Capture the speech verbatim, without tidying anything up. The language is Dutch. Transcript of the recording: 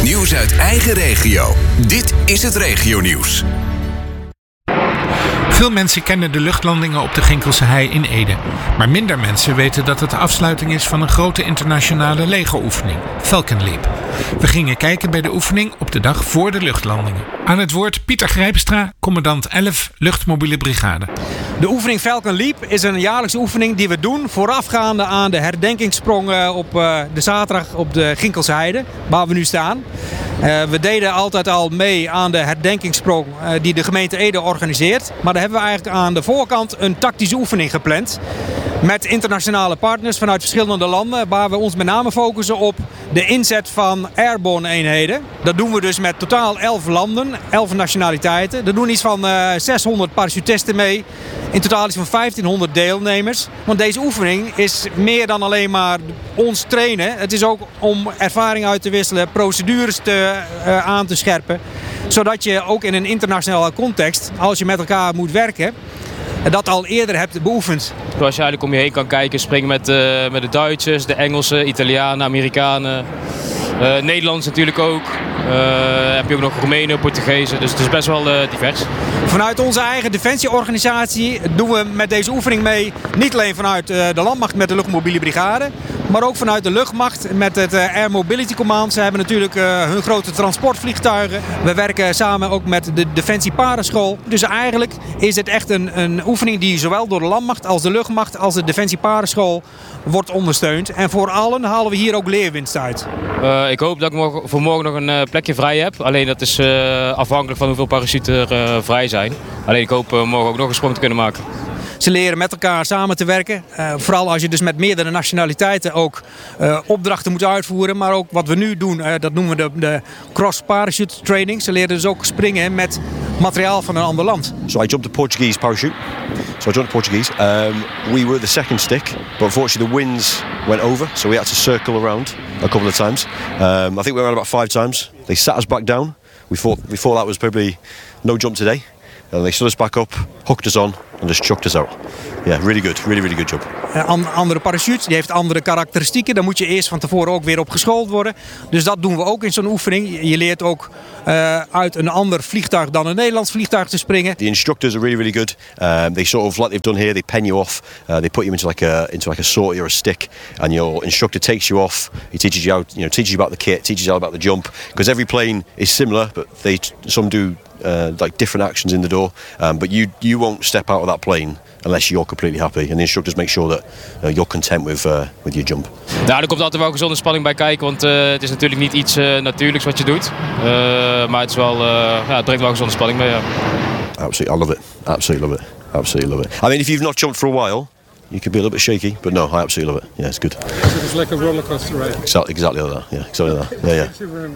Nieuws uit eigen regio. Dit is het Regionieuws. Veel mensen kennen de luchtlandingen op de Ginkelse Hei in Ede. Maar minder mensen weten dat het de afsluiting is van een grote internationale legeroefening, Falcon Leap. We gingen kijken bij de oefening op de dag voor de luchtlandingen. Aan het woord Pieter Grijpstra, commandant elf Luchtmobiele Brigade. De oefening Falcon Leap is een jaarlijkse oefening die we doen voorafgaande aan de herdenkingssprong op de zaterdag op de Ginkelse Heide, waar we nu staan. Uh, we deden altijd al mee aan de herdenkingssprong uh, die de gemeente Ede organiseert. Maar daar hebben we eigenlijk aan de voorkant een tactische oefening gepland. Met internationale partners vanuit verschillende landen. Waar we ons met name focussen op de inzet van airborne eenheden. Dat doen we dus met totaal elf landen, elf nationaliteiten. Er doen iets van uh, zeshonderd parachutisten mee. In totaal iets van vijftienhonderd deelnemers. Want deze oefening is meer dan alleen maar ons trainen. Het is ook om ervaring uit te wisselen, procedures te, uh, aan te scherpen. Zodat je ook in een internationale context, als je met elkaar moet werken, dat al eerder hebt beoefend. Zoals je eigenlijk om je heen kan kijken, springen met, uh, met de Duitsers, de Engelsen, Italianen, Amerikanen. Uh, Nederlands natuurlijk ook. Uh, heb je ook nog Roemenen, Portugezen. Dus het is best wel uh, divers. Vanuit onze eigen defensieorganisatie doen we met deze oefening mee. Niet alleen vanuit uh, de landmacht met de luchtmobiele brigade. Maar ook vanuit de luchtmacht met het uh, Air Mobility Command. Ze hebben natuurlijk uh, hun grote transportvliegtuigen. We werken samen ook met de Defensie Parenschool. Dus eigenlijk is het echt een, een oefening die zowel door de landmacht als de luchtmacht als de Defensie Parenschool wordt ondersteund. En voor allen halen we hier ook leerwinst uit. Uh, ik hoop dat ik morgen, voor morgen nog een uh, plekje vrij heb. Alleen dat is uh, afhankelijk van hoeveel parachuten er uh, vrij zijn. Alleen ik hoop uh, morgen ook nog een sprong te kunnen maken. Ze leren met elkaar samen te werken. Uh, vooral als je dus met meerdere nationaliteiten ook uh, opdrachten moet uitvoeren. Maar ook wat we nu doen, uh, dat noemen we de, de cross-parachute training. Ze leren dus ook springen met materiaal van een ander land. So I jumped the Portuguese parachute. So I jumped the Portuguese. Um, we were the second stick, but unfortunately the winds went over. So we had to circle around a couple of times. Um, I think we were around about five times. They sat us back down. We thought, we thought that was probably no jump today. And they stood us back up, hooked us on and just chucked us out. Yeah, really good. Really, really good job. Een andere parachute, die heeft andere karakteristieken. Daar moet je eerst van tevoren ook weer op geschoold worden. Dus dat doen we ook in zo'n oefening. Je leert ook uh, uit een ander vliegtuig dan een Nederlands vliegtuig te springen. The instructors are really, really good. Um, they sort of, like they've done here, they pen you off. Uh, they put you into like a into like a sortie or a stick, and your instructor takes you off. He teaches you how, you know, teaches you about the kit, teaches you all about the jump. Because every plane is similar, but they some do uh, like different actions in the door. Um, but you you won't step out of that plane unless you're completely happy. And the instructors make sure that uh, you're content with, uh, with your jump. Nou, er komt altijd wel gezonde spanning bij kijken, want uh, het is natuurlijk niet iets uh, natuurlijks wat je doet. Uh, maar het, is wel, uh, ja, het brengt wel gezonde spanning mee, ja. Absolutely, I love it. Absolutely love it. Absolutely love it. I mean, if you've not jumped for a while, you could be a little bit shaky, but no, I absolutely love it. Yeah, it's good. So it's like a roller coaster ride. Exactly, exactly like that. Yeah, exactly like that. Yeah, yeah.